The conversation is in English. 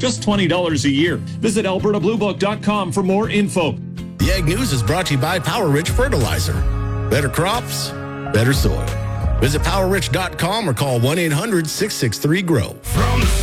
just $20 a year. Visit albertabluebook.com for more info. The Ag News is brought to you by Power Rich Fertilizer. Better crops, better soil. Visit PowerRich.com or call 1-800-663-GROW.